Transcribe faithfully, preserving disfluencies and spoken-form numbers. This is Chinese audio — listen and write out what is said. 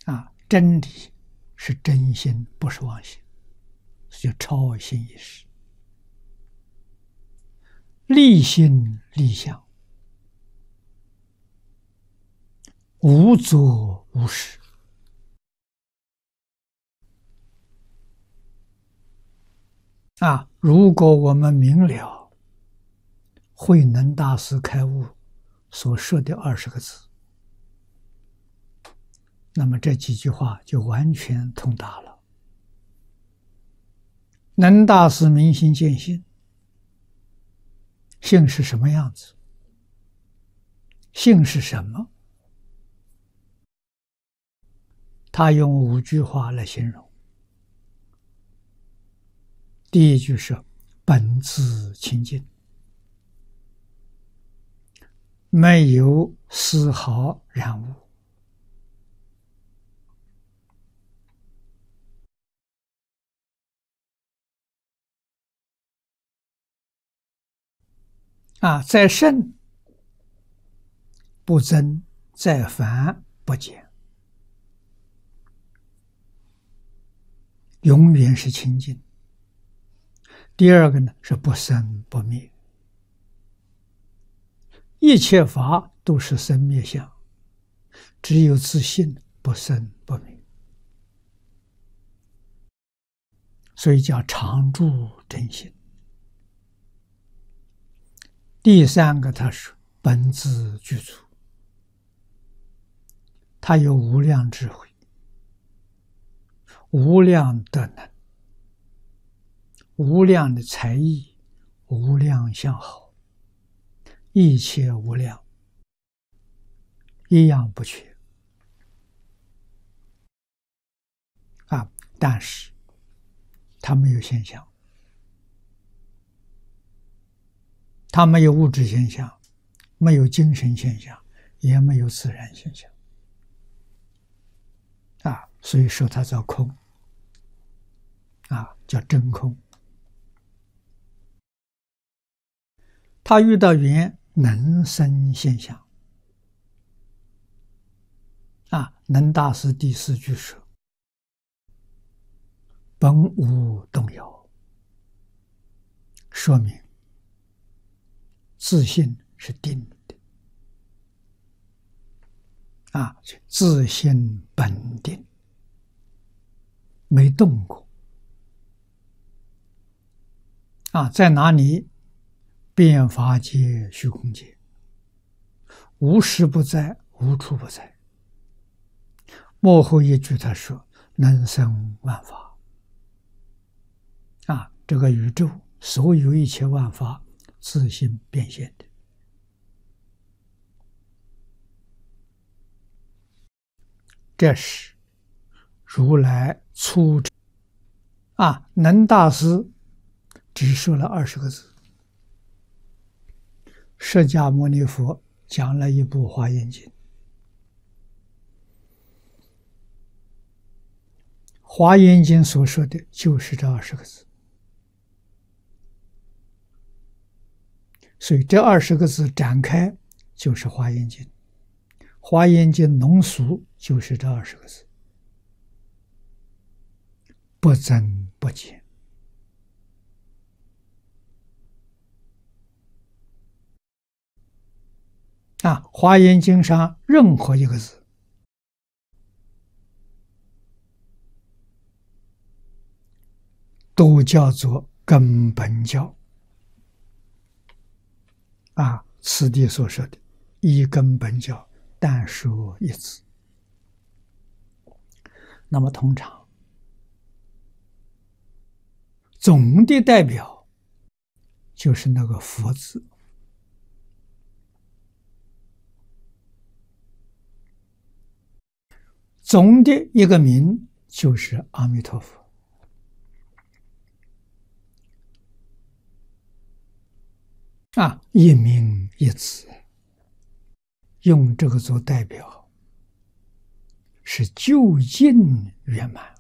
啊，真理是真心，不是妄心，就超心意识，立心立相，无作无事。啊，如果我们明了慧能大师开悟所说的二十个字，那么这几句话就完全通达了。能大师明心见性，性是什么样子？性是什么？他用五句话来形容。第一句是本自清净，没有丝毫染污。啊，在圣不增，在凡不减，永远是清净。第二个呢是不生不灭，一切法都是生灭相，只有自信不生不灭，所以叫常住真心。第三个，他是本自具足，他有无量智慧，无量德能，无量的才艺，无量相好，一切无量，一样不缺。啊，但是他没有现象，他没有物质现象，没有精神现象，也没有自然现象。啊，所以说它叫空，啊，叫真空。他遇到缘能生现象。啊，能大师第四句说：本无动摇，说明自信是定的。啊，自信本定，没动过。啊，在哪里？遍法界、虚空界，无时不在，无处不在。末后一句他说：能生万法。啊，这个宇宙所有一切万法自性变现的。这是如来初啊，能大师只说了二十个字。释迦牟尼佛讲了一部《华严经》，《华严经》所说的就是这二十个字，所以这二十个字展开就是《华严经》，《华严经》浓缩就是这二十个字，不增不减。啊，《华严经》上任何一个字都叫做根本教。啊，此地所说的一根本教，但说一字。那么通常总的代表就是那个佛字。总的一个名就是阿弥陀佛。啊，一名一字，用这个做代表，是究竟圆满。